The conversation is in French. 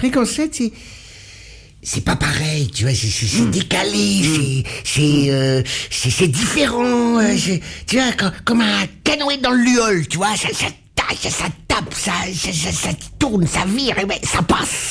Fréquence 7, c'est pas pareil, tu vois, c'est décalé, c'est différent, tu vois, comme un canoë dans le luol, tu vois, ça tape, ça tourne, ça vire, et ben, ça passe.